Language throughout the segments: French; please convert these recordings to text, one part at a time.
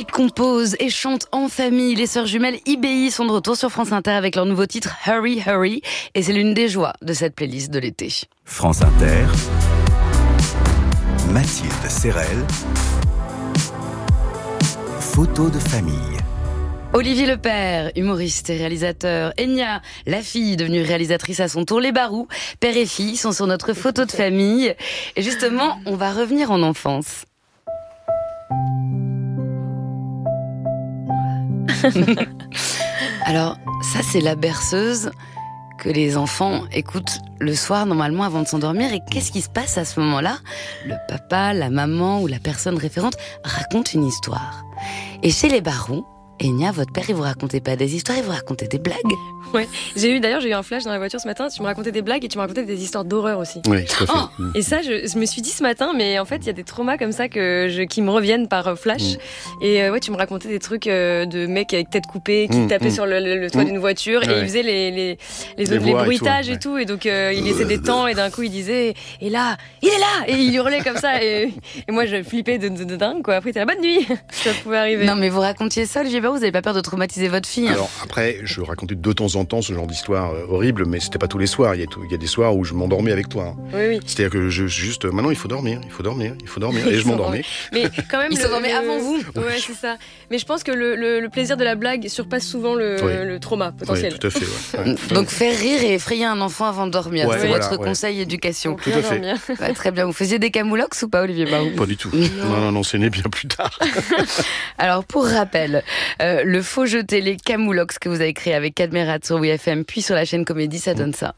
Elles composent et chantent en famille. Les sœurs jumelles IBI sont de retour sur France Inter avec leur nouveau titre Hurry Hurry. Et c'est l'une des joies de cette playlist de l'été. France Inter, Mathilde Serrel, photo de famille. Olivier Lepère, humoriste et réalisateur. Enya, la fille devenue réalisatrice à son tour. Les Barous, père et fille, sont sur notre photo de famille. Et justement, on va revenir en enfance. Alors, ça c'est la berceuse que les enfants écoutent le soir normalement avant de s'endormir. Et qu'est-ce qui se passe à ce moment-là ? Le papa, la maman ou la personne référente raconte une histoire. Et chez les Barous, Enya, votre père, il vous racontait pas des histoires, il vous racontait des blagues. Ouais, j'ai eu un flash dans la voiture ce matin. Tu me racontais des blagues et tu me racontais des histoires d'horreur aussi. Oui, tout à fait. Et ça, je me suis dit ce matin, mais en fait, il y a des traumas comme ça qui me reviennent par flash. Et ouais, tu me racontais des trucs de mecs avec tête coupée qui tapaient sur le toit d'une voiture et ils faisaient les bruitages et tout. Et donc, il laissait des temps et d'un coup, il disait « Et là, il est là !» Et il hurlait comme ça. Et moi, je flippais de dingue, quoi. Après, t'as la bonne nuit. Ça pouvait arriver. Non, mais vous racontiez ça, Olivier Barou, vous n'avez pas peur de traumatiser votre fille ? Alors après, je racontais de temps en temps ce genre d'histoire horrible, mais c'était pas tous les soirs. Il y a des soirs où je m'endormais avec toi. Oui. C'est-à-dire que maintenant il faut dormir. Et je m'endormais. Mais quand même, il s'endormait avant vous. Ouais, c'est ça. Mais je pense que le plaisir de la blague surpasse souvent le trauma potentiel. Oui, tout à fait. Ouais. Donc faire rire et effrayer un enfant avant de dormir, c'est votre conseil éducation. Tout à fait. Ouais, très bien. Vous faisiez des camoulox ou pas, Olivier Barou ? Pas du tout. Non, c'est né bien plus tard. Alors pour rappel, le Faut jeter les camoulox que vous avez créé avec Cadmerat sur WFM puis sur la chaîne Comédie, ça donne ça.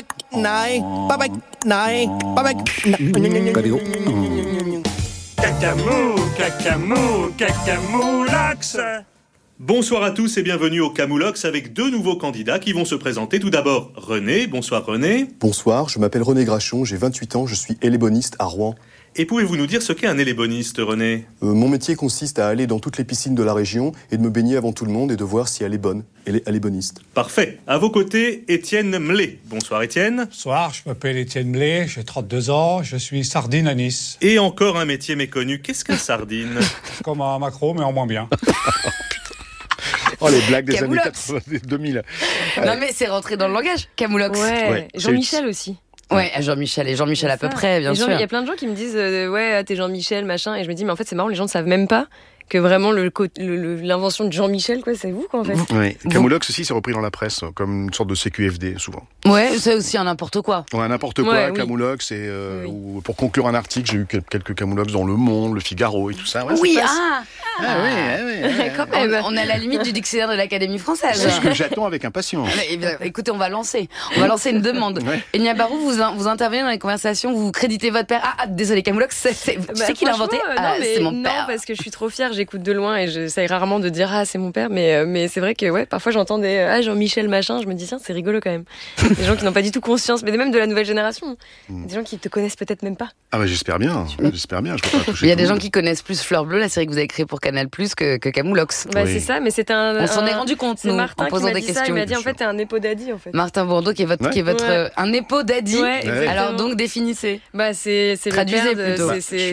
Cacamoulax. Bonsoir à tous et bienvenue au Camoulox avec deux nouveaux candidats qui vont se présenter. Tout d'abord, René. Bonsoir René. Bonsoir, je m'appelle René Grachon, j'ai 28 ans, je suis éléboniste à Rouen. Et pouvez-vous nous dire ce qu'est un éléboniste, René ? Mon métier consiste à aller dans toutes les piscines de la région et de me baigner avant tout le monde et de voir si elle est bonne. Elle est éléboniste. Parfait. À vos côtés, Étienne Mlé. Bonsoir Étienne. Bonsoir, je m'appelle Étienne Mlé, j'ai 32 ans, je suis sardine à Nice. Et encore un métier méconnu. Qu'est-ce qu'un sardine ? Comme un maquereau, mais en moins bien. Oh, les blagues des Camoulox. années 80, 2000. Non mais c'est rentré dans le langage, camoulox. Ouais. Jean-Michel aussi. Ouais, Jean-Michel à peu près, bien sûr. Il y a plein de gens qui me disent ouais, t'es Jean-Michel, machin, et je me dis mais en fait c'est marrant, les gens ne savent même pas que vraiment l'invention de Jean-Michel, quoi, c'est vous, quoi, en fait. Oui. Camoulox aussi, c'est repris dans la presse comme une sorte de CQFD souvent. Ouais, c'est aussi un n'importe quoi. Ouais, n'importe quoi, oui. Camoulox et ou pour conclure un article, j'ai eu quelques Camoulox dans Le Monde, Le Figaro et tout ça. Ouais, Oui, oui. quand même. On est à la limite du dictionnaire de l'Académie française. C'est ce que j'attends avec impatience. Eh bien, écoutez, on va lancer une demande. Ouais. Enya Barou, vous intervenez dans les conversations, vous créditez votre père. Désolé, Camoulox, c'est qui l'a inventé. C'est mon père. Non, parce que je suis trop fière, j'écoute de loin et j'essaye rarement de dire c'est mon père, mais c'est vrai que ouais, parfois j'entends des Jean-Michel machin, je me dis tiens, c'est rigolo quand même. Des gens qui n'ont pas du tout conscience, mais même de la nouvelle génération. Des gens qui te connaissent peut-être même pas. Ah bah j'espère bien, je peux pas toucher. Il y a des gens qui connaissent plus Fleur Bleue, la série que vous avez créée pour Canal+, que Camoulox. Bah c'est ça, mais c'est on s'en est rendu compte, c'est nous, Martin en posant qui m'a des dit questions. ça, il m'a dit en fait t'es un épodaddy en fait. Martin Bourdeau qui est votre un épodaddy. Ouais, alors donc définissez. Bah c'est traduisez plutôt.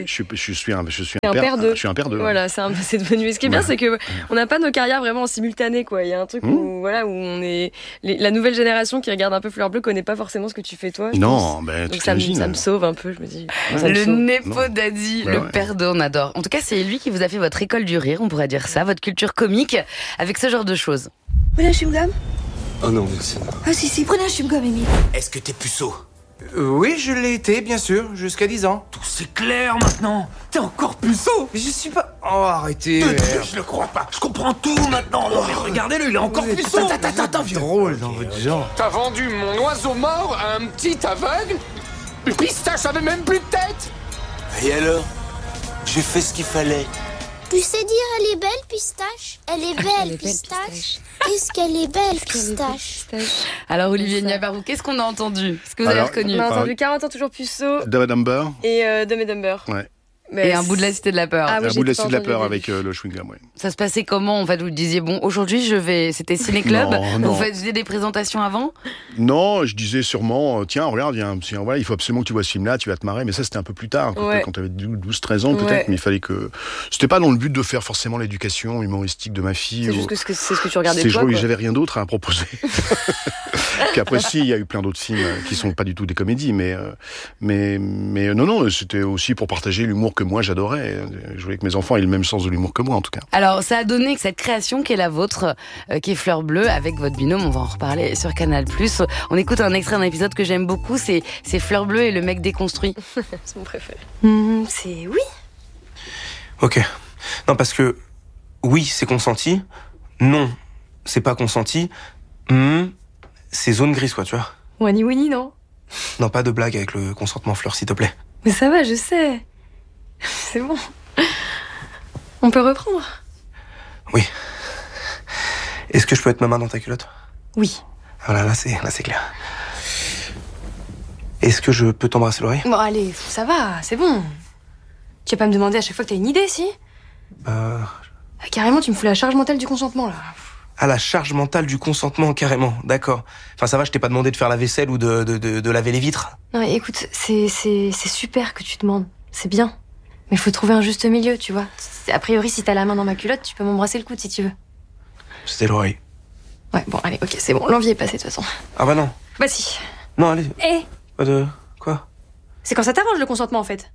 Je suis un père d'eux. Je suis un père d'eux. Voilà, c'est devenu. Ce qui est bien, c'est que on n'a pas nos carrières vraiment en simultané, quoi. Il y a un truc où on est la nouvelle génération qui regarde un peu Fleur Bleue connaît pas forcément ce que tu fais toi. Non, ben donc ça me sauve un peu, je me dis. Le népodaddy, le père d'eux, on adore. En tout cas, c'est lui qui vous a fait votre école du rire, on pourrait dire ça, votre culture comique, avec ce genre de choses. Prenez un chewing-gum. Oh non, merci. Ah si, prenez un chewing-gum, Émile. Est-ce que t'es puceau ? Oui, je l'ai été, bien sûr, jusqu'à 10 ans. Tout c'est clair maintenant. T'es encore puceau ? Mais je suis pas... Oh, arrêtez. Je le crois pas. Je comprends tout maintenant. Non mais regardez-le, il est encore puceau. Attends, drôle dans votre genre. T'as vendu mon oiseau mort à un petit aveugle ? Le pistache avait même plus de tête. Et alors ? J'ai fait ce qu'il fallait. Tu sais dire elle est belle, pistache ? Elle est belle, pistache. Qu'est-ce qu'elle est belle, pistache. Alors Olivier Niabarou, qu'est-ce qu'on a entendu ? Est-ce que vous avez reconnu ? On a entendu 40 ans toujours puceau. Dumb and Dumber. Et Dumb and Dumber. Ouais. Et un bout de la Cité de la Peur. Ah oui, un bout de la j'ai Cité de la pas Peur entendu avec le chewing-gum, ouais. Ça se passait comment en fait? Vous disiez bon, aujourd'hui c'était ciné-club. Non. Vous faisiez des présentations avant? Non, je disais sûrement, tiens, regarde, voilà, il faut absolument que tu vois ce film-là, tu vas te marrer. Mais ça, c'était un peu plus tard, quand tu avais 12-13 ans peut-être. Mais il fallait que... C'était pas dans le but de faire forcément l'éducation humoristique de ma fille. C'est juste que c'est ce que tu regardais toi, quoi. J'avais rien d'autre à proposer. Puis après, il y a eu plein d'autres films qui sont pas du tout des comédies, mais non, c'était aussi pour partager l'humour que moi j'adorais. Je voulais que mes enfants aient le même sens de l'humour que moi, en tout cas. Alors, ça a donné cette création qui est la vôtre, qui est Fleur Bleue, avec votre binôme. On va en reparler sur Canal+. On écoute un extrait d'un épisode que j'aime beaucoup, c'est Fleur Bleue et le mec déconstruit. C'est mon préféré. C'est oui. Ok. Non, parce que oui, c'est consenti. Non, c'est pas consenti. C'est zone grise, quoi, tu vois. Wani Wini, non? Non, pas de blague avec le consentement, Fleur, s'il te plaît. Mais ça va, je sais. C'est bon. On peut reprendre? Oui. Est-ce que je peux être ma main dans ta culotte? Oui. Voilà, là c'est clair. Est-ce que je peux t'embrasser l'oreille? Bon, allez, ça va, c'est bon. Tu vas pas me demander à chaque fois que t'as une idée, si? Carrément, tu me fous la charge mentale du consentement, là. Ah, la charge mentale du consentement, carrément, d'accord. Enfin, ça va, je t'ai pas demandé de faire la vaisselle ou de laver les vitres. Non, mais écoute, c'est super que tu demandes. C'est bien. Mais faut trouver un juste milieu, tu vois. A priori, si t'as la main dans ma culotte, tu peux m'embrasser le coude si tu veux. C'était l'oreille. Ouais, bon, allez, ok, c'est bon. L'envie est passée, de toute façon. Ah bah non. Bah si. Non, allez. Pas de... Quoi? C'est quand ça t'arrange, le consentement, en fait.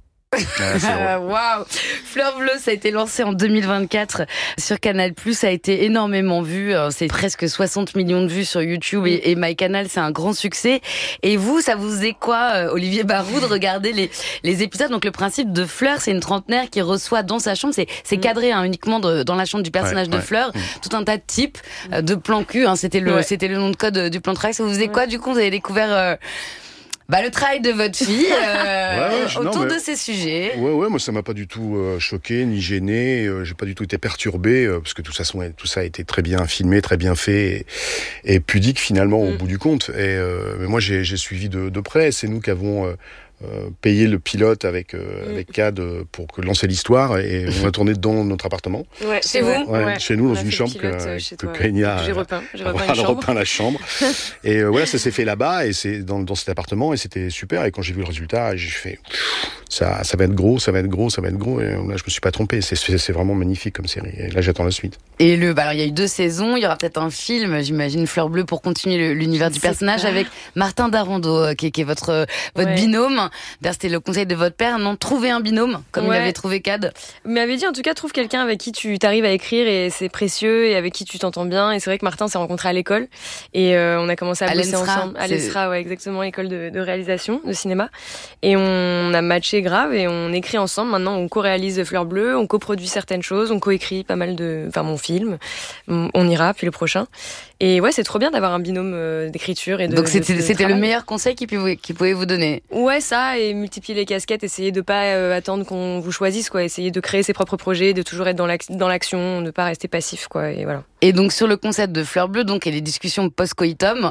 Waouh! Fleur Bleue, ça a été lancé en 2024 sur Canal+, ça a été énormément vu, c'est presque 60 millions de vues sur YouTube et MyCanal, c'est un grand succès. Et vous, ça vous faisait quoi, Olivier Barou, de regarder les épisodes? Donc le principe de Fleur, c'est une trentenaire qui reçoit dans sa chambre, c'est cadré uniquement dans la chambre du personnage de Fleur, tout un tas de types de plans cul, c'était le nom de code du plan de travail. Ça vous faisait quoi, du coup? Vous avez découvert... le travail de votre fille autour de ces sujets. Ouais, moi ça m'a pas du tout choqué ni gêné. J'ai pas du tout été perturbé parce que tout ça a été très bien filmé, très bien fait et pudique finalement au bout du compte. Et mais moi j'ai suivi de près. C'est nous qui avons payé le pilote avec Cad pour lancer l'histoire et on a tourné dans notre appartement. Ouais, chez vous. Chez nous dans une chambre que Kenya j'ai repeint la chambre. Et voilà, ça s'est fait là-bas et c'est dans cet appartement et c'était super. Et quand j'ai vu le résultat, j'ai fait ça va être gros, ça va être gros. Et là, je me suis pas trompé. C'est vraiment magnifique comme série. Et là, j'attends la suite. Et il y a eu 2 saisons. Il y aura peut-être un film, j'imagine, Fleur Bleue, pour continuer l'univers du personnage avec Martin Darando, qui est votre binôme. D'ailleurs, c'était le conseil de votre père, non? Trouver un binôme, comme il avait trouvé Cad. Il m'avait dit, en tout cas, trouve quelqu'un avec qui tu t'arrives à écrire et c'est précieux et avec qui tu t'entends bien. Et c'est vrai que Martin s'est rencontré à l'école et on a commencé à bosser ensemble. À l'ESRA, ouais, exactement, école de réalisation, de cinéma. Et on a matché grave et on écrit ensemble. Maintenant, on co-réalise Fleur Bleue, on coproduit certaines choses, on co-écrit pas mal mon film. On ira, puis le prochain. Et ouais, c'est trop bien d'avoir un binôme d'écriture et de. Donc c'était le meilleur conseil qu'il pouvait vous donner. Ouais, ça, et multiplier les casquettes, essayer de pas attendre qu'on vous choisisse, quoi. Essayer de créer ses propres projets, de toujours être dans l'action, ne pas rester passif, quoi. Et voilà. Et donc sur le concept de Fleur Bleue, donc et les discussions post-coitum,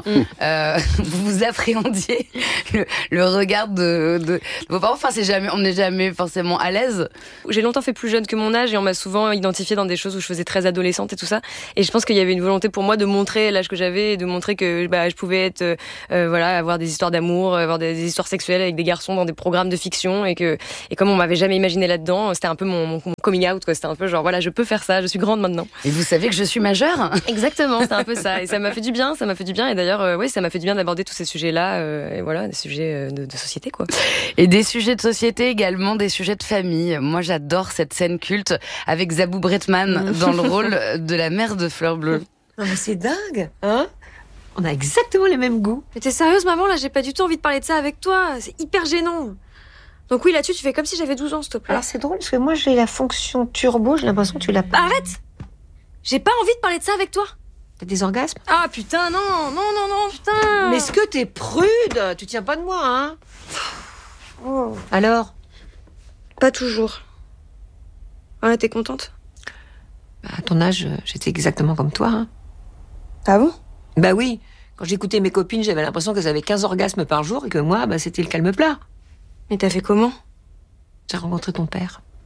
vous appréhendiez le regard de vos parents. Enfin, on n'est jamais forcément à l'aise. J'ai longtemps fait plus jeune que mon âge et on m'a souvent identifié dans des choses où je faisais très adolescente et tout ça. Et je pense qu'il y avait une volonté pour moi de montrer l'âge que j'avais et de montrer que je pouvais être avoir des histoires d'amour, avoir des histoires sexuelles avec des garçons dans des programmes de fiction et comme on m'avait jamais imaginé là-dedans, c'était un peu mon coming out, quoi. C'était un peu genre voilà, je peux faire ça, je suis grande maintenant. Et vous savez que je suis majeure. Exactement, c'est un peu ça. Et ça m'a fait du bien, et d'ailleurs ça m'a fait du bien d'aborder tous ces sujets-là et voilà, des sujets de société, quoi. Et des sujets de société également, des sujets de famille. Moi j'adore cette scène culte avec Zabou Bretman dans le rôle de la mère de Fleur Bleue. Non mais c'est dingue, hein? On a exactement les mêmes goûts. Mais t'es sérieuse, maman? Là, j'ai pas du tout envie de parler de ça avec toi. C'est hyper gênant. Donc oui, là-dessus, tu fais comme si j'avais 12 ans, s'il te plaît. Alors c'est drôle, parce que moi, j'ai la fonction turbo, j'ai l'impression que tu l'as pas. Arrête! J'ai pas envie de parler de ça avec toi. T'as des orgasmes? Ah putain, non, putain. Mais est-ce que t'es prude? Tu tiens pas de moi, hein? Oh. Alors? Pas toujours. Ah, t'es contente? À ton âge, j'étais exactement comme toi, hein. Ah bon? Bah oui. Quand j'écoutais mes copines, j'avais l'impression qu'elles avaient 15 orgasmes par jour et que moi, c'était le calme plat. Mais t'as fait comment? J'ai rencontré ton père.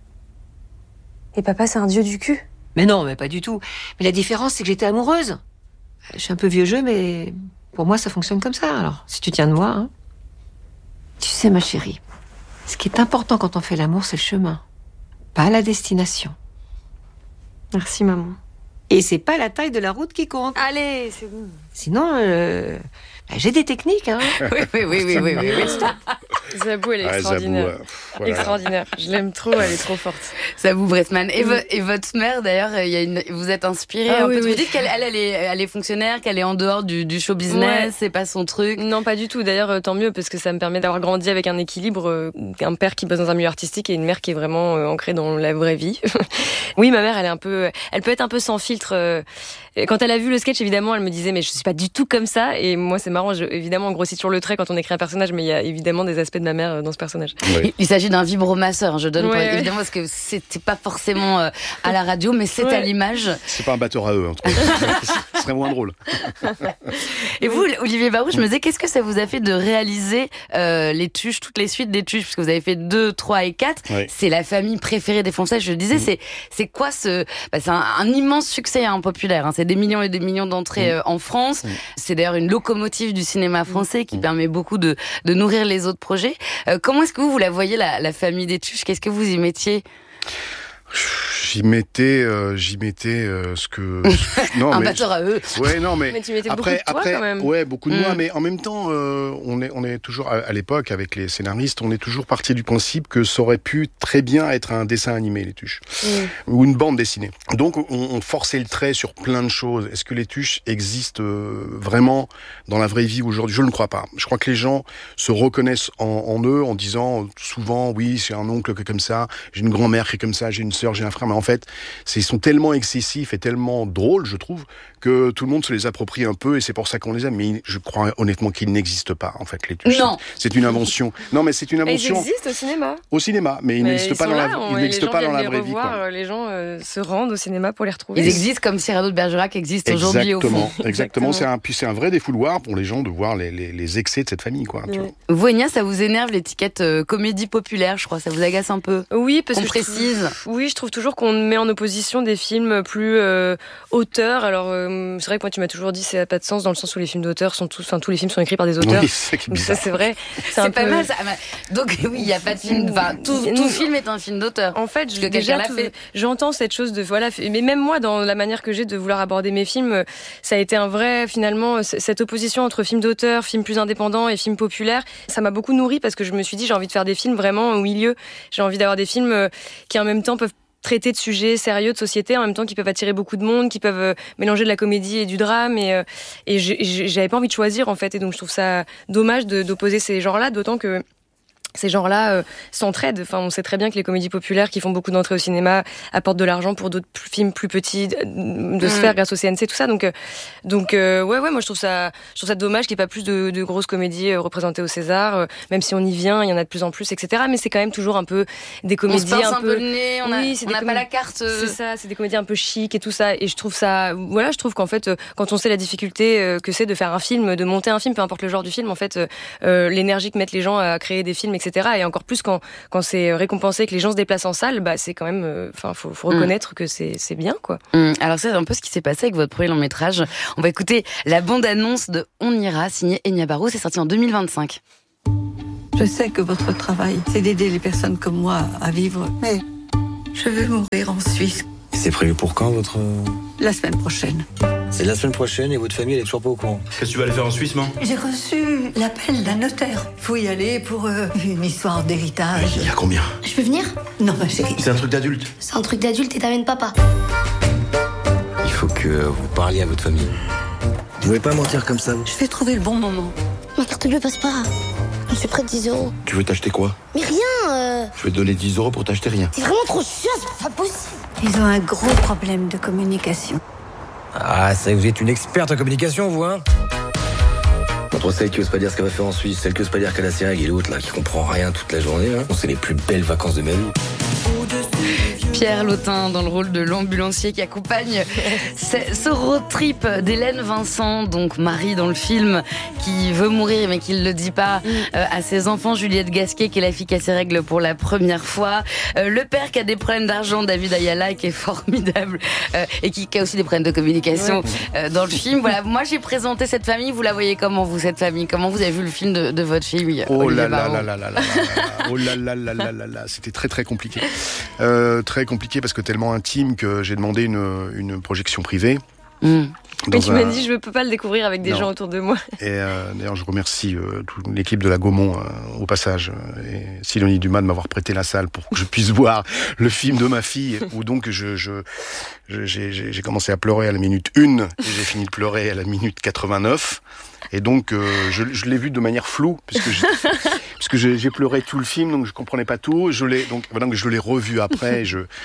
Et papa, c'est un dieu du cul? Mais non, mais pas du tout. Mais la différence, c'est que j'étais amoureuse. Je suis un peu vieux jeu, mais pour moi, ça fonctionne comme ça. Alors, si tu tiens de moi, hein. Tu sais, ma chérie, ce qui est important quand on fait l'amour, c'est le chemin, pas la destination. Merci, maman. Et c'est pas la taille de la route qui compte. Allez, c'est bon. Sinon, j'ai des techniques, hein. Oui. Zabou, elle est extraordinaire. Zabou, voilà. Extraordinaire. Je l'aime trop, elle est trop forte. Zabou Bressman. Et votre mère, d'ailleurs, vous êtes inspirée un peu. Vous dites qu'elle elle est fonctionnaire, qu'elle est en dehors du show business, c'est pas son truc. Non, pas du tout. D'ailleurs, tant mieux, parce que ça me permet d'avoir grandi avec un équilibre, un père qui bosse dans un milieu artistique et une mère qui est vraiment ancrée dans la vraie vie. Oui, ma mère, elle peut être un peu sans filtre. Quand elle a vu le sketch, évidemment, elle me disait, mais je suis pas du tout comme ça. Et moi, c'est marrant, évidemment, on grossit sur le trait quand on écrit un personnage, mais il y a évidemment des aspects de ma mère dans ce personnage. Oui. Il s'agit d'un vibromasseur, je donne évidemment, parce que c'était pas forcément à la radio, mais c'est à l'image. C'est pas un batteur à eux, en tout cas. Ce serait moins drôle. Et vous, Olivier Barou, je me disais, qu'est-ce que ça vous a fait de réaliser les Tuches, toutes les suites des Tuches, parce que vous avez fait 2, 3 et 4. Oui. C'est la famille préférée des Français. Je le disais, c'est quoi c'est un immense succès populaire. Hein. C'est des millions et des millions d'entrées en France. C'est d'ailleurs une locomotive du cinéma français qui permet beaucoup de nourrir les autres projets. Comment est-ce que vous la voyez, la famille des Tuches? Qu'est-ce que vous y mettiez? J'y mettais ce que non, un batteur à eux. Ouais, non, mais tu mettais beaucoup de toi, quand même. Ouais, beaucoup de moi, mais en même temps, on est toujours à l'époque avec les scénaristes, on est toujours parti du principe que ça aurait pu très bien être un dessin animé, les Tuches, ou une bande dessinée. Donc on forçait le trait sur plein de choses. Est-ce que les Tuches existent vraiment dans la vraie vie aujourd'hui? Je ne crois pas. Je crois que les gens se reconnaissent en eux en disant souvent, oui, c'est un oncle qui est comme ça, j'ai une grand-mère qui est comme ça, j'ai une sœur, j'ai un frère, mais en fait, ils sont tellement excessifs et tellement drôles, je trouve, que tout le monde se les approprie un peu et c'est pour ça qu'on les aime. Mais je crois honnêtement qu'ils n'existent pas, en fait, les Tuches. Non. C'est une invention. Non, mais c'est une invention. Ils existent au cinéma. Au cinéma, mais ils n'existent pas dans la vraie vie. Les gens se rendent au cinéma pour les retrouver. Ils existent comme Cyrano de Bergerac existe aujourd'hui au fond. Exactement. C'est un vrai défouloir pour les gens de voir les excès de cette famille, quoi. Tu vois. Vous, Enya, ça vous énerve l'étiquette comédie populaire, je crois, ça vous agace un peu? Oui, parce que précise. Je trouve toujours qu'on met en opposition des films plus auteurs. Alors c'est vrai que moi tu m'as toujours dit ça n'a pas de sens dans le sens où les films d'auteurs sont tous les films sont écrits par des auteurs. Oui, ça c'est vrai. C'est pas mal ça. Donc oui, il y a pas de film. Enfin, tout film est un film d'auteur. En fait, j'entends cette chose de mais même moi dans la manière que j'ai de vouloir aborder mes films, ça a été un vrai finalement cette opposition entre films d'auteur, films plus indépendants et films populaires. Ça m'a beaucoup nourri parce que je me suis dit j'ai envie de faire des films vraiment au milieu. J'ai envie d'avoir des films qui en même temps peuvent traiter de sujets sérieux de société, en même temps qui peuvent attirer beaucoup de monde, qui peuvent mélanger de la comédie et du drame, et j'avais pas envie de choisir en fait, et donc je trouve ça dommage d'opposer ces genres-là, d'autant que ces genres-là s'entraident. Enfin, on sait très bien que les comédies populaires qui font beaucoup d'entrées au cinéma apportent de l'argent pour d'autres films plus petits de se faire grâce au CNC, tout ça. Donc, moi je trouve ça dommage qu'il n'y ait pas plus de grosses comédies représentées au César, même si on y vient, il y en a de plus en plus, etc. Mais c'est quand même toujours un peu des comédies on se pince un peu le nez, on n'a pas la carte. C'est ça, c'est des comédies un peu chic et tout ça. Et je trouve qu'en fait, quand on sait la difficulté que c'est de faire un film, de monter un film, peu importe le genre du film, en fait, l'énergie que mettent les gens à créer des films, etc. Et encore plus quand c'est récompensé, que les gens se déplacent en salle, c'est quand même, faut reconnaître que c'est bien, quoi. Alors c'est un peu ce qui s'est passé avec votre premier long métrage. On va écouter la bande-annonce de On ira, signée Enya Barou. C'est sorti en 2025. Je sais que votre travail, c'est d'aider les personnes comme moi à vivre, mais je veux mourir en Suisse. Et c'est prévu pour quand, votre... La semaine prochaine. C'est la semaine prochaine et votre famille, elle est toujours pas au courant. Qu'est-ce que tu vas aller faire en Suisse, maman? J'ai reçu l'appel d'un notaire. Faut y aller pour une histoire d'héritage. Il y a combien? Je peux venir? Non, ma chérie. C'est un truc d'adulte. C'est un truc d'adulte et t'amènes papa. Il faut que vous parliez à votre famille. Vous pouvez pas mentir comme ça. Je vais trouver le bon moment. Ma carte bleue passe pas. Je suis près de 10 €. Tu veux t'acheter quoi? Mais rien. Je vais te donner 10 € pour t'acheter rien. C'est vraiment trop chiant, c'est pas possible. Ils ont un gros problème de communication. Ah, ça, vous êtes une experte en communication, vous, hein? Entre celle qui ose pas dire ce qu'elle va faire en Suisse, celle qui ose pas dire qu'elle a ses règles, et l'autre, là, qui comprend rien toute la journée, hein. C'est les plus belles vacances de ma vie. Pierre Lotin dans le rôle de l'ambulancier qui accompagne ce road trip d'Hélène Vincent, donc Marie dans le film, qui veut mourir mais qui ne le dit pas à ses enfants. Juliette Gasquet qui est la fille qui a ses règles pour la première fois. Le père qui a des problèmes d'argent, David Ayala, qui est formidable et qui a aussi des problèmes de communication dans le film. Voilà, moi j'ai présenté cette famille. Vous la voyez comment, vous, cette famille? Comment vous avez vu le film de votre fille? Oh là là là là là là. Oh là là là là là là. C'était très très compliqué. Très compliqué parce que tellement intime que j'ai demandé une projection privée. Mais tu m'as dit je ne peux pas le découvrir avec des gens autour de moi. Et d'ailleurs je remercie toute l'équipe de la Gaumont au passage et Sidonie Dumas de m'avoir prêté la salle pour que je puisse voir le film de ma fille où donc j'ai commencé à pleurer à la minute 1 et j'ai fini de pleurer à la minute 89 et donc je l'ai vu de manière floue puisque j'ai pleuré tout le film donc je comprenais pas tout. Je l'ai revu après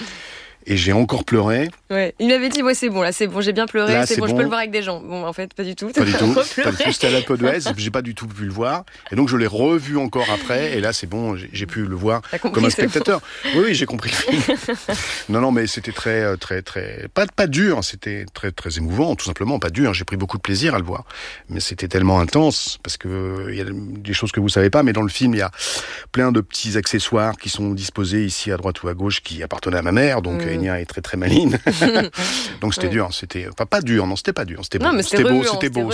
et j'ai encore pleuré. Ouais, il m'avait dit c'est bon, j'ai bien pleuré, là, c'est bon, je peux le voir avec des gens. Bon, en fait, pas du tout. Pas du tout. C'était à la Podouez, j'ai pas du tout pu le voir. Et donc je l'ai revu encore après, et là c'est bon, j'ai pu le voir comme un spectateur. Bon. Oui, j'ai compris le film. Non, mais c'était très, très, très, pas dur, c'était très, très émouvant, tout simplement, pas dur. J'ai pris beaucoup de plaisir à le voir, mais c'était tellement intense parce que il y a des choses que vous savez pas, mais dans le film il y a plein de petits accessoires qui sont disposés ici à droite ou à gauche qui appartenaient à ma mère, donc. Enya est très très maligne. Donc c'était dur, c'était pas dur, non, c'était pas dur, c'était beau. Non, c'était beau.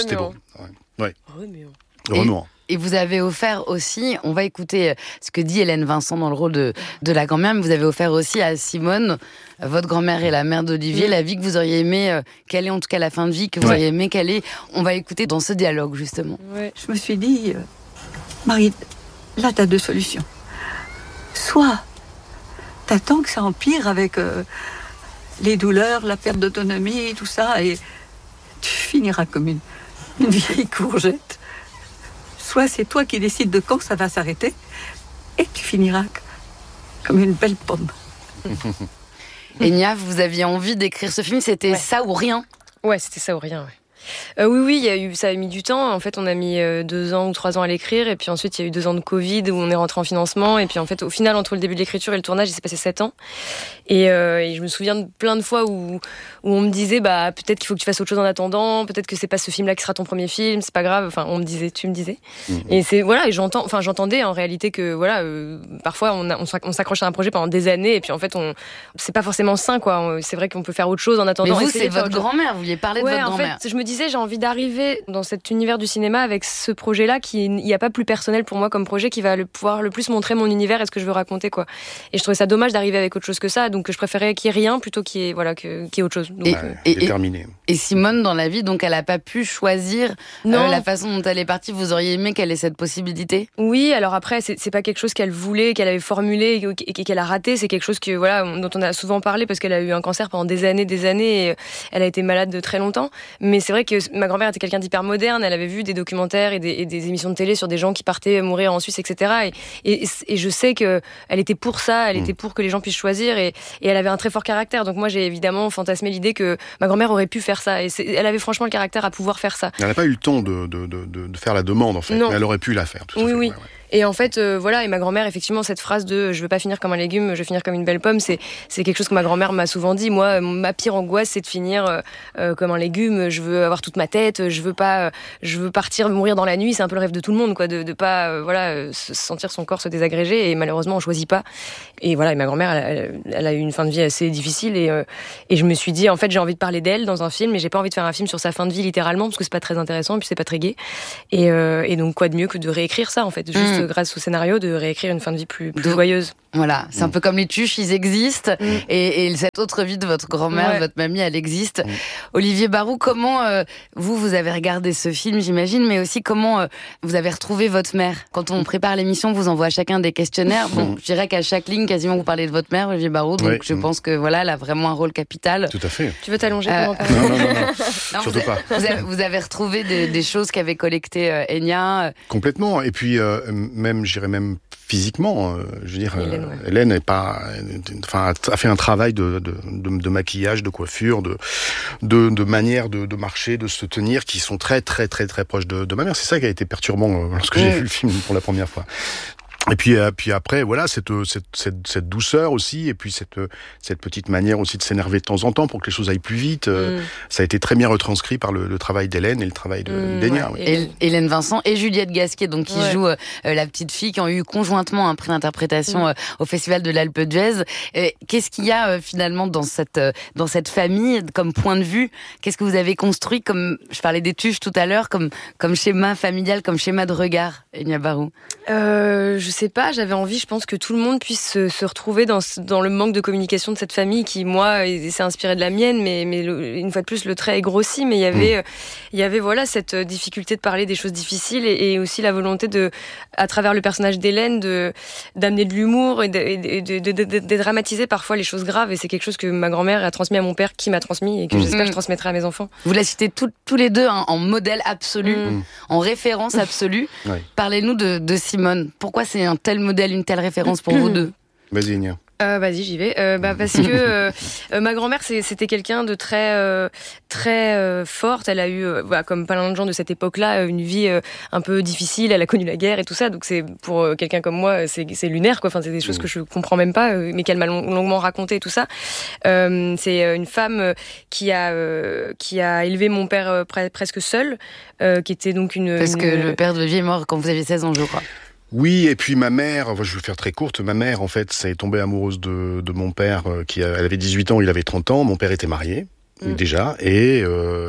Ouais. Remuant. Et vous avez offert aussi, on va écouter ce que dit Hélène Vincent dans le rôle de la grand-mère, mais vous avez offert aussi à Simone, votre grand-mère et la mère d'Olivier, la vie que vous auriez aimé qu'elle ait, en tout cas la fin de vie que vous auriez aimé qu'elle ait. On va écouter dans ce dialogue justement. Ouais. Je me suis dit, Marie, là t'as deux solutions. Soit t'attends que ça empire avec les douleurs, la perte d'autonomie, tout ça, et tu finiras comme une vieille courgette. Soit c'est toi qui décides de quand ça va s'arrêter, et tu finiras comme une belle pomme. Enya, vous aviez envie d'écrire ce film, c'était ça ou rien? Ouais, c'était ça ou rien, oui, ça a mis du temps. En fait, on a mis 2 ans ou 3 ans à l'écrire. Et puis ensuite, il y a eu 2 ans de Covid où on est rentré en financement. Et puis en fait, au final, entre le début de l'écriture et le tournage, il s'est passé 7 ans. Et je me souviens de plein de fois où on me disait, peut-être qu'il faut que tu fasses autre chose en attendant. Peut-être que c'est pas ce film-là qui sera ton premier film. C'est pas grave. Enfin, tu me disais. Et c'est, et j'entendais en réalité que, parfois, on s'accroche à un projet pendant des années. Et puis en fait, c'est pas forcément sain, quoi. C'est vrai qu'on peut faire autre chose en attendant. Mais vous, c'est votre grand-mère. Vous vouliez parler de votre grand-mère. En fait, je me disais, j'ai envie d'arriver dans cet univers du cinéma avec ce projet-là il n'y a pas plus personnel pour moi comme projet qui va pouvoir le plus montrer mon univers et ce que je veux raconter, quoi. Et je trouvais ça dommage d'arriver avec autre chose que ça, donc je préférais qu'il y ait rien plutôt qu'il y ait autre chose. Donc, terminé. Et Simone, dans la vie, donc elle n'a pas pu choisir la façon dont elle est partie. Vous auriez aimé qu'elle ait cette possibilité? Oui, alors après, c'est pas quelque chose qu'elle voulait, qu'elle avait formulé et qu'elle a raté. C'est quelque chose dont on a souvent parlé parce qu'elle a eu un cancer pendant des années et elle a été malade de très longtemps. Mais c'est vrai que ma grand-mère était quelqu'un d'hyper moderne, elle avait vu des documentaires et des émissions de télé sur des gens qui partaient mourir en Suisse, etc. Et je sais qu'elle était pour ça, elle était pour que les gens puissent choisir et elle avait un très fort caractère. Donc moi j'ai évidemment fantasmé l'idée que ma grand-mère aurait pu faire ça et elle avait franchement le caractère à pouvoir faire ça. Elle n'a pas eu le temps de faire la demande en fait, mais elle aurait pu la faire. Tout à fait. Oui. Et en fait, et ma grand-mère, effectivement, cette phrase de « je veux pas finir comme un légume, je veux finir comme une belle pomme », c'est quelque chose que ma grand-mère m'a souvent dit. Moi, ma pire angoisse, c'est de finir comme un légume. Je veux avoir toute ma tête. Je veux partir mourir dans la nuit. C'est un peu le rêve de tout le monde, quoi, de pas sentir son corps se désagréger. Et malheureusement, on choisit pas. Et voilà, et ma grand-mère, elle a eu une fin de vie assez difficile. Et je me suis dit, en fait, j'ai envie de parler d'elle dans un film, mais j'ai pas envie de faire un film sur sa fin de vie littéralement parce que c'est pas très intéressant et puis c'est pas très gai. Et donc, quoi de mieux que de réécrire ça, en fait, juste grâce au scénario, de réécrire une fin de vie plus joyeuse. Voilà, c'est un peu comme les tuches, ils existent. Et cette autre vie de votre grand-mère, votre mamie, elle existe. Olivier Barou, comment vous avez regardé ce film, j'imagine, mais aussi comment vous avez retrouvé votre mère? Quand on prépare l'émission, vous envoie chacun des questionnaires. Bon, je dirais qu'à chaque ligne, quasiment, vous parlez de votre mère, Olivier Barou. Donc je pense que elle a vraiment un rôle capital. Tout à fait. Tu veux t'allonger pour en parler? Non, surtout pas. Vous avez retrouvé des choses qu'avait collectées Enya. Complètement. Et puis, je dirais même physiquement, je veux dire, Hélène a fait un travail de maquillage, de coiffure, de manière de marcher, de se tenir, qui sont très très très très proches de ma mère. C'est ça qui a été perturbant lorsque j'ai vu le film pour la première fois. Et puis après, voilà, cette douceur aussi, et puis cette petite manière aussi de s'énerver de temps en temps pour que les choses aillent plus vite. Ça a été très bien retranscrit par le travail d'Hélène et le travail d'Enya. Ouais. Hélène Vincent et Juliette Gasquet, donc qui joue la petite fille, qui ont eu conjointement un prix d'interprétation au Festival de l'Alpe d'Huez. Qu'est-ce qu'il y a finalement dans cette famille comme point de vue? Qu'est-ce que vous avez construit, comme je parlais des tuches tout à l'heure, comme schéma familial, comme schéma de regard, Enya Barou? Je sais pas, j'avais envie, je pense que tout le monde puisse se retrouver dans le manque de communication de cette famille qui, moi, s'est inspiré de la mienne, mais une fois de plus, le trait est grossi, mais il y avait voilà, cette difficulté de parler des choses difficiles et aussi la volonté à travers le personnage d'Hélène, d'amener de l'humour et de dramatiser parfois les choses graves, et c'est quelque chose que ma grand-mère a transmis à mon père, qui m'a transmis et que j'espère que je transmettrai à mes enfants. Vous la citez tous les deux en modèle absolu, en référence absolue. Parlez-nous de Simone. Pourquoi c'est un tel modèle, une telle référence pour vous deux? Vas-y, Enya. Vas-y, j'y vais. Parce que ma grand-mère, c'était quelqu'un de très forte. Elle a eu, comme plein de gens de cette époque-là, une vie un peu difficile. Elle a connu la guerre et tout ça. Donc c'est pour quelqu'un comme moi, c'est lunaire, quoi. Enfin, c'est des choses que je comprends même pas, mais qu'elle m'a longuement raconté et tout ça. C'est une femme qui a élevé mon père presque seule, qui était donc Parce que le père de Vie est mort quand vous aviez 16 ans, je crois. Oui, et puis ma mère, je vais faire très courte, ma mère, en fait, s'est tombée amoureuse de mon père, elle avait 18 ans, il avait 30 ans, mon père était marié, déjà, et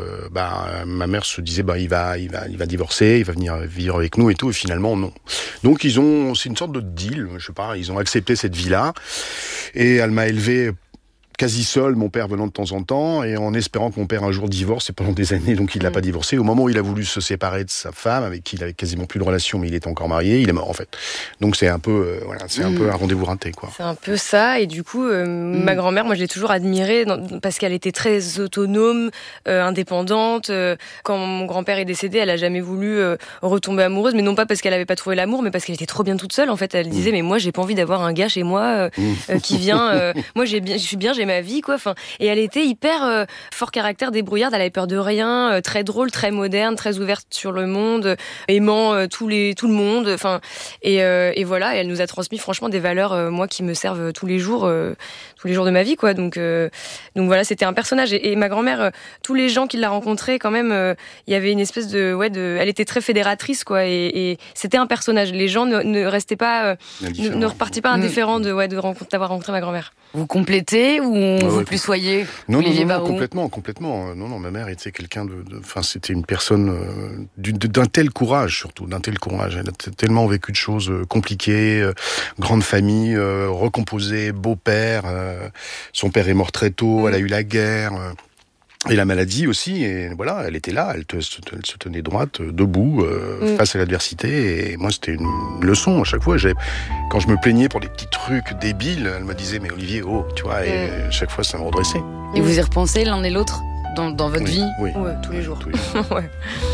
ma mère se disait, il va divorcer, il va venir vivre avec nous et tout, et finalement, non. Donc c'est une sorte de deal, je sais pas, ils ont accepté cette vie-là, et elle m'a élevé quasi seul, mon père venant de temps en temps, et en espérant que mon père un jour divorce, et pendant des années, donc il l'a pas divorcé. Au moment où il a voulu se séparer de sa femme, avec qui il avait quasiment plus de relation, mais il était encore marié, il est mort en fait. Donc c'est un peu, un peu un rendez-vous raté, quoi. C'est un peu ça, et du coup, ma grand-mère, moi je l'ai toujours admirée, parce qu'elle était très autonome, indépendante. Quand mon grand-père est décédé, elle a jamais voulu retomber amoureuse, mais non pas parce qu'elle avait pas trouvé l'amour, mais parce qu'elle était trop bien toute seule. En fait, elle disait, mais moi j'ai pas envie d'avoir un gars chez moi qui vient. Moi je suis bien, j'ai ma vie, quoi. Enfin, et elle était hyper fort caractère, débrouillarde, elle avait peur de rien, très drôle, très moderne, très ouverte sur le monde, aimant tout le monde. Enfin, et voilà, et elle nous a transmis franchement des valeurs, moi, qui me servent tous les jours de ma vie, quoi. Donc voilà, c'était un personnage. Et ma grand-mère, tous les gens qui l'a rencontrée, quand même, il y avait une espèce elle était très fédératrice, quoi. Et c'était un personnage. Les gens ne restaient pas, ne repartaient pas indifférents d'avoir rencontré ma grand-mère. Vous complétez ou vous plus soyez? Non, complètement. Non, ma mère était quelqu'un c'était une personne d'un tel courage, surtout, d'un tel courage. Elle a tellement vécu de choses compliquées, grande famille, recomposée, beau-père, son père est mort très tôt, elle a eu la guerre, et la maladie aussi, et voilà, elle était là, elle se tenait droite, debout, face à l'adversité, et moi c'était une leçon à chaque fois. Quand je me plaignais pour des petits trucs débiles, elle me disait, mais Olivier, tu vois, et chaque fois ça me redressait. Et vous y repensez l'un et l'autre dans votre vie? Oui, tous les jours. Ouais.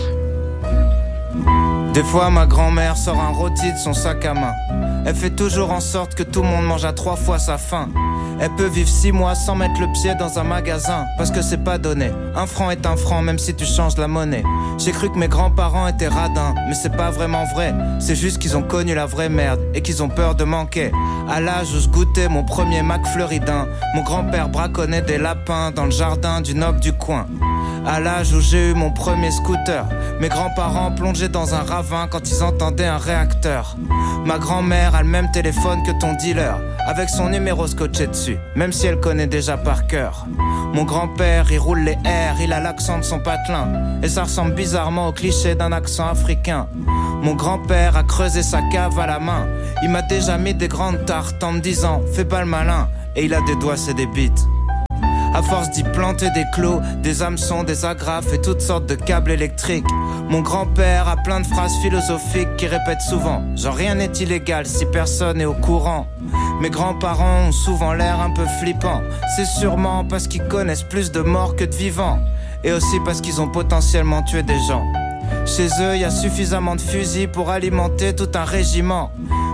Des fois ma grand-mère sort un rôti de son sac à main. Elle fait toujours en sorte que tout le monde mange à 3 fois sa faim. Elle peut vivre 6 mois sans mettre le pied dans un magasin, parce que c'est pas donné. Un franc est un franc même si tu changes la monnaie. J'ai cru que mes grands-parents étaient radins, mais c'est pas vraiment vrai. C'est juste qu'ils ont connu la vraie merde et qu'ils ont peur de manquer. À l'âge où je goûtais mon premier Mac Fleuridin, mon grand-père braconnait des lapins dans le jardin du noble du coin. À l'âge où j'ai eu mon premier scooter, mes grands-parents plongeaient dans un ravin quand ils entendaient un réacteur. Ma grand-mère a le même téléphone que ton dealer, avec son numéro scotché dessus, même si elle connaît déjà par cœur. Mon grand-père, il roule les airs, il a l'accent de son patelin, et ça ressemble bizarrement au cliché d'un accent africain. Mon grand-père a creusé sa cave à la main, il m'a déjà mis des grandes tartes en me disant « fais pas le malin », et il a des doigts, c'est des bites. À force d'y planter des clous, des hameçons, des agrafes et toutes sortes de câbles électriques, mon grand-père a plein de phrases philosophiques qu'il répète souvent. Genre rien n'est illégal si personne est au courant. Mes grands-parents ont souvent l'air un peu flippants. C'est sûrement parce qu'ils connaissent plus de morts que de vivants. Et aussi parce qu'ils ont potentiellement tué des gens. Chez eux, y a suffisamment de fusils pour alimenter tout un régiment.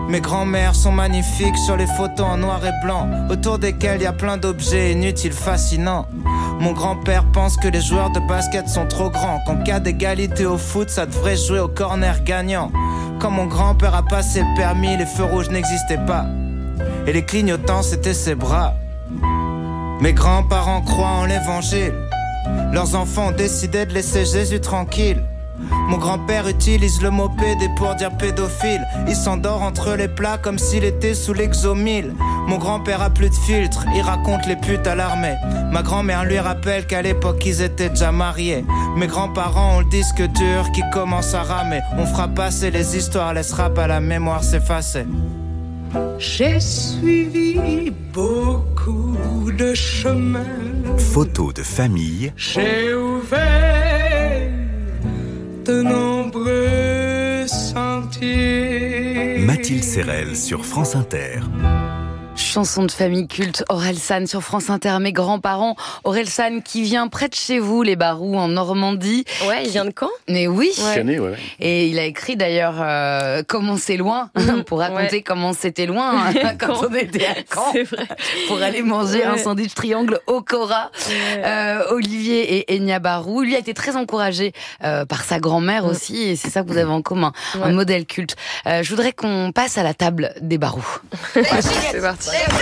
Mes grands-mères sont magnifiques sur les photos en noir et blanc, autour desquelles y a plein d'objets inutiles fascinants. Mon grand-père pense que les joueurs de basket sont trop grands, qu'en cas d'égalité au foot, ça devrait jouer au corner gagnant. Quand mon grand-père a passé le permis, les feux rouges n'existaient pas, et les clignotants c'était ses bras. Mes grands-parents croient en l'évangile, leurs enfants ont décidé de laisser Jésus tranquille. Mon grand-père utilise le mot pédé pour dire pédophile. Il s'endort entre les plats comme s'il était sous l'exomile. Mon grand-père a plus de filtre, il raconte les putes à l'armée. Ma grand-mère lui rappelle qu'à l'époque ils étaient déjà mariés. Mes grands-parents ont le disque dur qui commence à ramer. On fera passer les histoires, laissera pas la mémoire s'effacer. J'ai suivi beaucoup de chemins. Photos de famille. J'ai ouvert de nombreux sentiers. Mathilde Serrel sur France Inter. Chanson de famille culte, Orelsan sur France Inter. Mes grands-parents, Orelsan qui vient près de chez vous, les Baroux, en Normandie. Ouais, il vient de Caen. Mais oui. Canet, ouais. Et il a écrit d'ailleurs Comment c'est loin, pour raconter comment c'était loin quand on était à Caen. C'est vrai. Pour aller manger un sandwich triangle au Cora. Olivier et Enya Barou. Lui a été très encouragé par sa grand-mère aussi, et c'est ça que vous avez en commun. Un modèle culte. Je voudrais qu'on passe à la table des Barou. C'est parti.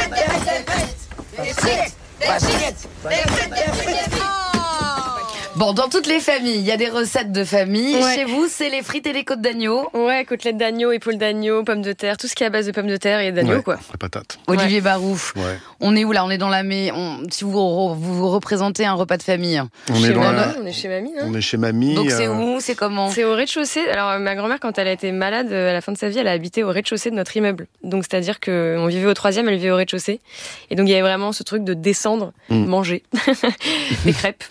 Bon, dans toutes les familles, il y a des recettes de famille. Ouais. Chez vous, c'est les frites et les côtes d'agneau. Ouais, côtelettes d'agneau, épaules d'agneau, pommes de terre, tout ce qui est à base de pommes de terre et d'agneau, quoi. Les patates. Olivier Barou, Ouais. on est où là? On est dans la si vous représentez un repas de famille. On est chez mamie, non? On est chez mamie. Donc c'est où? C'est comment? C'est au rez-de-chaussée. Alors ma grand-mère, quand elle a été malade à la fin de sa vie, elle a habité au rez-de-chaussée de notre immeuble. Donc c'est-à-dire qu'on vivait au 3e, elle vivait au rez-de-chaussée. Et donc il y avait vraiment ce truc de descendre, manger des crêpes,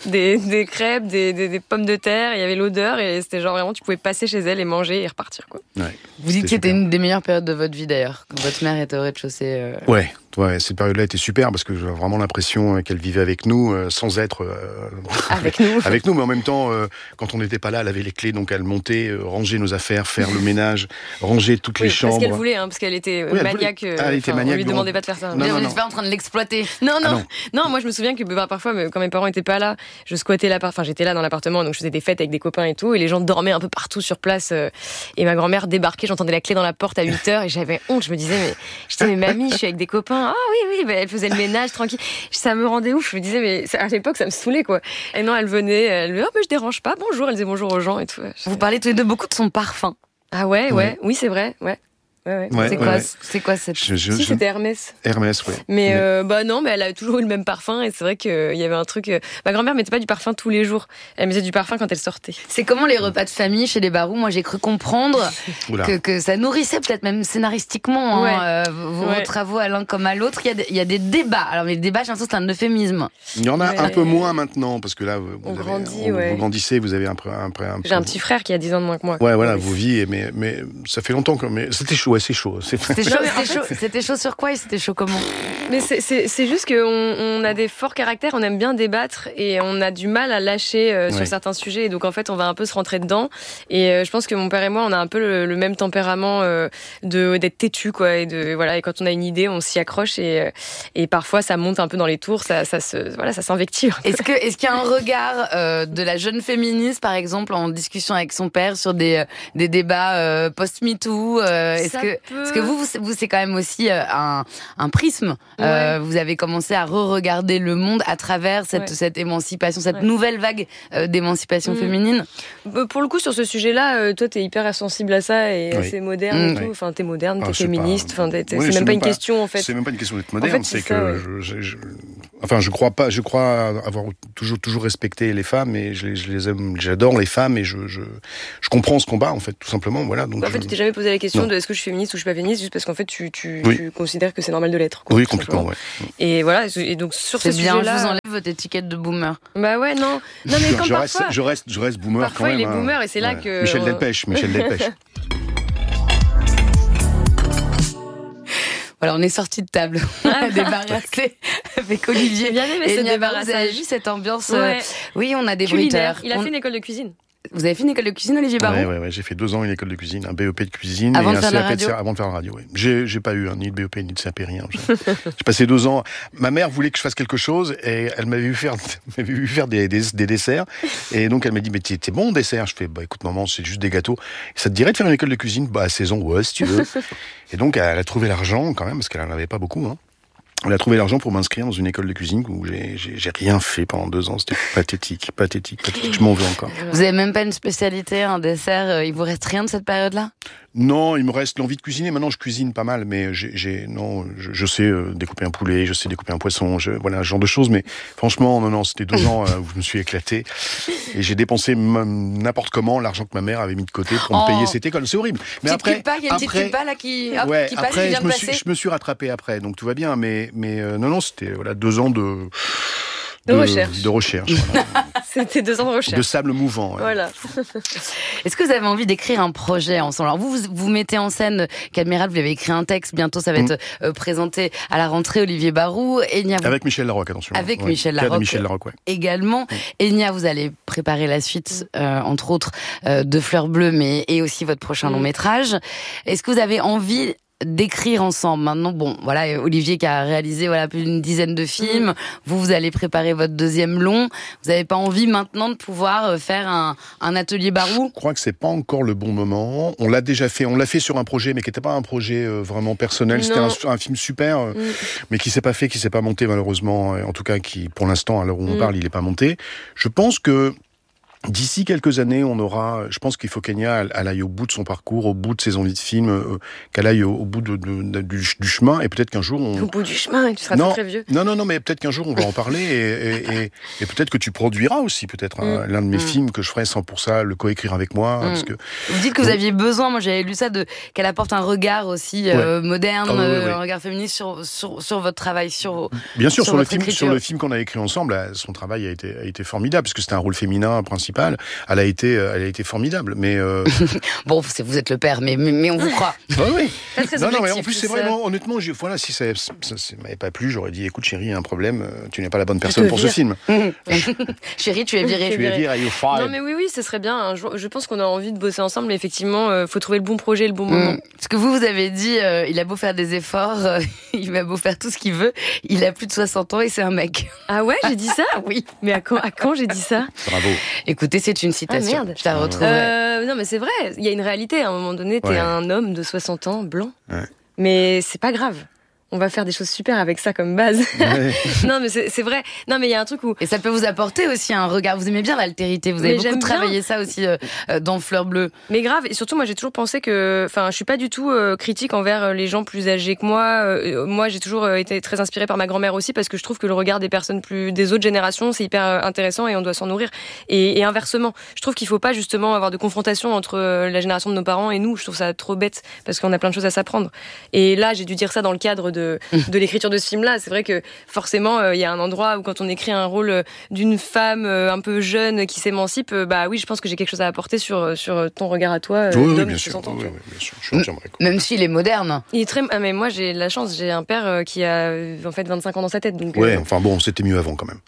des pommes de terre. Il y avait l'odeur et c'était genre vraiment tu pouvais passer chez elle et manger et repartir, quoi. Ouais. Vous dites que c'était une des meilleures périodes de votre vie d'ailleurs, quand votre mère était au rez-de-chaussée. Ouais, cette période-là était super parce que j'avais vraiment l'impression qu'elle vivait avec nous sans être avec nous. Avec nous, mais en même temps, quand on n'était pas là, elle avait les clés, donc elle montait, ranger nos affaires, faire le ménage, ranger toutes les chambres. Parce qu'elle voulait, parce qu'elle était maniaque. Elle était maniaque. On lui demandait pas de faire ça. Vous n'êtes pas en train de l'exploiter. Non, moi je me souviens que parfois, quand mes parents étaient pas là, je squattais l'appart. Enfin, j'étais là dans l'appartement, donc je faisais des fêtes avec des copains et tout, et les gens dormaient un peu partout sur place. Et ma grand-mère débarquait, j'entendais la clé dans la porte à 8h, et j'avais honte. Je me disais, mais mamie, je suis avec des copains. Ah oui, elle faisait le ménage tranquille. Ça me rendait ouf. Je me disais, mais à l'époque, ça me saoulait, quoi. Et non, elle venait, mais je dérange pas. Bonjour, elle disait bonjour aux gens et tout. Vous parlez tous les deux beaucoup de son parfum. Ah ouais. Oui, c'est vrai, ouais. C'est quoi cette... Si, c'était Hermès. Hermès, ouais. Mais non, mais elle a toujours eu le même parfum et c'est vrai qu'il y avait un truc. Ma grand-mère mettait pas du parfum tous les jours. Elle mettait du parfum quand elle sortait. C'est comment les repas de famille chez les Barou? Moi, j'ai cru comprendre que ça nourrissait peut-être même scénaristiquement vos travaux à l'un comme à l'autre. Il y a des débats. Alors, mais les débats, j'ai l'impression que c'est un euphémisme. Il y en a un peu moins maintenant parce que là, vous grandissez, vous avez un peu. J'ai un petit frère qui a 10 ans de moins que moi. Ouais, voilà, vous vivez, mais ça fait longtemps que. Mais c'était chaud. C'est chaud. C'était chaud sur quoi et c'était chaud comment? Mais c'est juste qu'on a des forts caractères, on aime bien débattre et on a du mal à lâcher sur certains sujets. Et donc en fait, on va un peu se rentrer dedans. Et je pense que mon père et moi, on a un peu le même tempérament d'être têtu, quoi. Et quand on a une idée, on s'y accroche et parfois ça monte un peu dans les tours, ça s'invective. Est-ce qu'il y a un regard de la jeune féministe, par exemple, en discussion avec son père sur des débats post-MeToo? Est-ce que vous c'est quand même aussi un prisme. Vous avez commencé à re-regarder le monde à travers cette émancipation, cette nouvelle vague d'émancipation féminine. Pour le coup, sur ce sujet-là, toi, t'es hyper sensible à ça et assez moderne et tout. Enfin, t'es moderne, t'es féministe. Enfin, c'est même pas une question, en fait. C'est même pas une question d'être moderne. C'est que je crois avoir toujours respecté les femmes et je les aime, j'adore les femmes et je comprends ce combat, en fait, tout simplement. Voilà. Donc en fait, tu t'es jamais posé la question de est-ce que je suis féministe ou je suis pas féministe, juste parce qu'en fait, tu considères que c'est normal de l'être. Oui, complètement, ouais. Et voilà, et donc sur ce sujet-là... C'est bien, je vous enlève votre étiquette de boomer. Bah ouais, non. Non, mais quand parfois... Je reste boomer parfois, quand même. Parfois, il est boomer et c'est là que... Michel Delpech. Voilà, on est sortis de table. On a débarrassé avec Olivier. J'ai bien aimé ce débarrassage. Vous avez vu cette ambiance Ouais. Oui, on a des bruiteurs. Il a fait une école de cuisine. Vous avez fait une école de cuisine, Olivier Barou ? Ouais, j'ai fait 2 ans une école de cuisine, un BEP de cuisine avant et de un faire la CAP radio. Avant de faire la radio, oui. J'ai pas eu ni de BEP ni de CAP, rien. J'ai passé 2 ans. Ma mère voulait que je fasse quelque chose et elle m'avait vu faire des desserts. Et donc elle m'a dit, mais t'es bon au dessert ? Je fais, bah écoute maman, c'est juste des gâteaux. Ça te dirait de faire une école de cuisine ? Bah à 16 ans, ouais, si tu veux. Et donc elle a trouvé l'argent quand même, parce qu'elle en avait pas beaucoup, hein. Elle a trouvé l'argent pour m'inscrire dans une école de cuisine où j'ai rien fait pendant 2 ans. C'était pathétique. Je m'en veux encore. Vous avez même pas une spécialité, un dessert, il vous reste rien de cette période-là ? Non, il me reste l'envie de cuisiner. Maintenant, je cuisine pas mal, mais je sais découper un poulet, je sais découper un poisson, voilà, ce genre de choses. Mais franchement, non, c'était 2 ans où je me suis éclaté. Et j'ai dépensé n'importe comment l'argent que ma mère avait mis de côté pour me payer cette école. C'est horrible. Mais après, il y a une petite culpa là qui passe, après, qui vient de passer. je me suis rattrapé après, donc tout va bien. Mais non, c'était 2 ans de recherche. Voilà. C'était 2 ans de recherche. De sable mouvant. Ouais. Voilà. Est-ce que vous avez envie d'écrire un projet ensemble ? Alors vous mettez en scène Cadméral, vous avez écrit un texte, bientôt ça va être présenté à la rentrée, Olivier Barou. Avec Michel Larocque, attention. Avec Michel Larocque, ouais. Également. Enya, vous allez préparer la suite, entre autres, de Fleurs Bleues, et aussi votre prochain long métrage. Est-ce que vous avez envie d'écrire ensemble maintenant? Bon, voilà, Olivier qui a réalisé plus d'une dizaine de films. Vous allez préparer votre 2e long. Vous n'avez pas envie maintenant de pouvoir faire un atelier Barou? Je crois que c'est pas encore le bon moment. On l'a déjà fait. On l'a fait sur un projet, mais qui n'était pas un projet vraiment personnel. Non. C'était un film super, mais qui s'est pas fait, qui s'est pas monté malheureusement. En tout cas, qui pour l'instant, à l'heure où on parle, il est pas monté. Je pense que d'ici quelques années, je pense qu'il faut qu'Enya elle aille au bout de son parcours, au bout de ses envies de film, qu'elle aille au bout du chemin, et peut-être qu'un jour Au bout du chemin, tu seras très vieux. Non, mais peut-être qu'un jour on va en parler, et peut-être que tu produiras aussi l'un de mes films que je ferai sans pour ça le coécrire avec moi. Parce que, vous dites que vous aviez besoin, moi j'avais lu ça, qu'elle apporte un regard aussi moderne, un regard féministe sur votre travail, bien sûr, sur le film qu'on a écrit ensemble, son travail a été formidable, parce que c'était un rôle féminin principal. Elle a été formidable, mais bon, vous êtes le père, mais on vous croit. Oui. Non, mais en plus c'est vraiment, honnêtement, si ça m'avait pas plu, j'aurais dit, écoute chérie, il y a un problème, tu n'es pas la bonne personne pour ce film. Chérie, tu es virée. Non mais oui, ce serait bien. Je pense qu'on a envie de bosser ensemble, mais effectivement, faut trouver le bon projet, le bon moment. Parce que vous avez dit, il a beau faire des efforts, il va beau faire tout ce qu'il veut, il a plus de 60 ans et c'est un mec. Ah ouais, j'ai dit ça? Oui. Mais à quand j'ai dit ça? Bravo. Écoutez, c'est une citation. Ah merde. Je la retrouverai. Non mais c'est vrai, il y a une réalité. À un moment donné, t'es un homme de 60 ans, blanc. Ouais. Mais c'est pas grave. On va faire des choses super avec ça comme base. Ouais. Non, mais c'est vrai. Non, mais il y a un truc où... Et ça peut vous apporter aussi un regard. Vous aimez bien l'altérité. Vous avez beaucoup travaillé ça aussi dans Fleurs Bleues. Mais grave. Et surtout, moi, j'ai toujours pensé que... Enfin, je suis pas du tout critique envers les gens plus âgés que moi. Moi, j'ai toujours été très inspirée par ma grand-mère aussi, parce que je trouve que le regard des personnes des autres générations, c'est hyper intéressant et on doit s'en nourrir. Et inversement, je trouve qu'il faut pas justement avoir de confrontation entre la génération de nos parents et nous. Je trouve ça trop bête, parce qu'on a plein de choses à s'apprendre. Et là, j'ai dû dire ça dans le cadre de l'écriture de ce film-là. C'est vrai que forcément, il y a un endroit où quand on écrit un rôle d'une femme un peu jeune qui s'émancipe, oui, je pense que j'ai quelque chose à apporter sur ton regard à toi. Oui, bien sûr. Oui, bien sûr. Je retiendrai. Même s'il est moderne. Il est très... mais moi, j'ai la chance. J'ai un père qui a en fait 25 ans dans sa tête. Donc, ouais, enfin bon, c'était mieux avant quand même.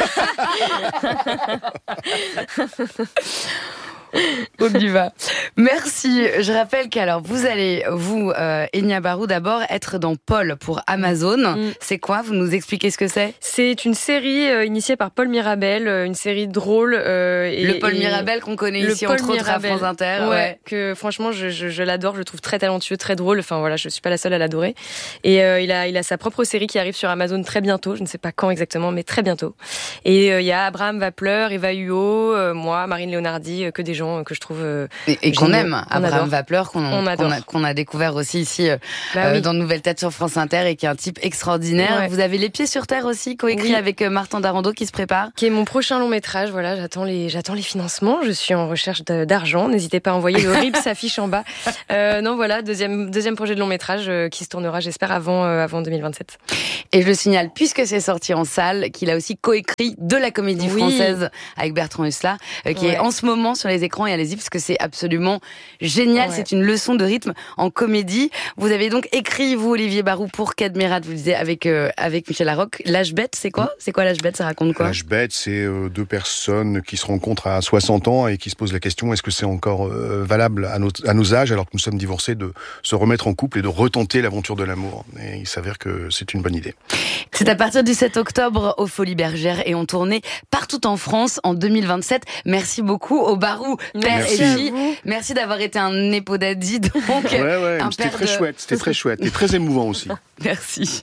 Oliva. Merci. Je rappelle qu'alors vous allez, Enya Barou d'abord, être dans Paul pour Amazon. C'est quoi? Vous nous expliquez ce que c'est? C'est une série initiée par Paul Mirabel, une série drôle. Le Paul Mirabel qu'on connaît ici entre autres à France Inter. Ouais. Que franchement je l'adore, je le trouve très talentueux, très drôle. Enfin voilà, je suis pas la seule à l'adorer. Et il a sa propre série qui arrive sur Amazon très bientôt. Je ne sais pas quand exactement, mais très bientôt. Et il y a Abraham Vappleur, Eva Huot, moi, Marine Léonardi, que des gens que je trouve et qu'on aime. Abraham Vappleur qu'on a découvert aussi ici dans Nouvelle Tête sur France Inter, et qui est un type extraordinaire. Ouais. Vous avez Les Pieds sur Terre aussi, coécrit avec Martin Darando, qui se prépare, qui est mon prochain long métrage. Voilà, j'attends les financements, je suis en recherche d'argent, n'hésitez pas à envoyer, le RIB s'affiche en bas. Non voilà, deuxième projet de long métrage qui se tournera, j'espère, avant 2027. Et je le signale, puisque c'est sorti en salle, qu'il a aussi coécrit de la Comédie Française avec Bertrand Hussler, qui est en ce moment sur les écrans écran et allez-y parce que c'est absolument génial. Ouais. C'est une leçon de rythme en comédie. Vous avez donc écrit, vous, Olivier Barou, pour Cadmerat, vous le disiez, avec Michel Larocque. L'âge bête, c'est quoi ? C'est quoi l'âge bête ? Ça raconte quoi ? L'âge bête, c'est deux personnes qui se rencontrent à 60 ans et qui se posent la question, est-ce que c'est encore valable à nos âges, alors que nous sommes divorcés, de se remettre en couple et de retenter l'aventure de l'amour. Et il s'avère que c'est une bonne idée. C'est à partir du 7 octobre aux Folies Bergères et en tournée partout en France en 2027. Merci beaucoup au Barou, père et fille. Merci d'avoir été un épaud daddy. Donc, c'était très chouette. C'était très chouette et très émouvant aussi. Merci.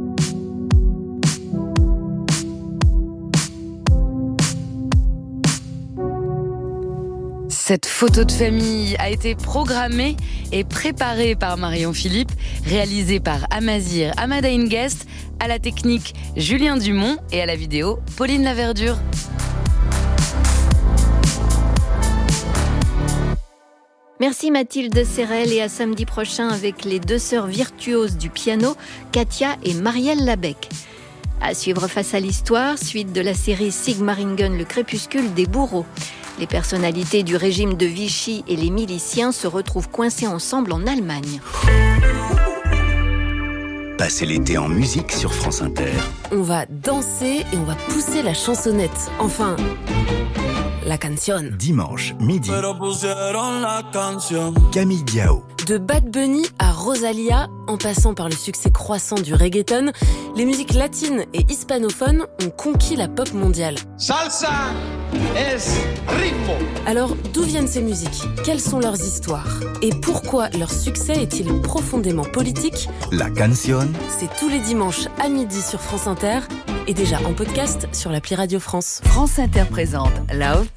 Cette photo de famille a été programmée et préparée par Marion Philippe, réalisée par Amazir Amadain Guest, à la technique Julien Dumont et à la vidéo Pauline Laverdure. Merci Mathilde Serrel et à samedi prochain avec les deux sœurs virtuoses du piano, Katia et Marielle Labec. À suivre Face à l'Histoire, suite de la série Sigmaringen, le crépuscule des bourreaux. Les personnalités du régime de Vichy et les miliciens se retrouvent coincés ensemble en Allemagne. Passez l'été en musique sur France Inter. On va danser et on va pousser la chansonnette. Enfin, la canción. Dimanche, midi. Camille Diao. De Bad Bunny à Rosalia, en passant par le succès croissant du reggaeton, les musiques latines et hispanophones ont conquis la pop mondiale. Salsa es ritmo. Alors, d'où viennent ces musiques ? Quelles sont leurs histoires ? Et pourquoi leur succès est-il profondément politique ? La canción. C'est tous les dimanches à midi sur France Inter et déjà en podcast sur l'appli Radio France. France Inter présente Love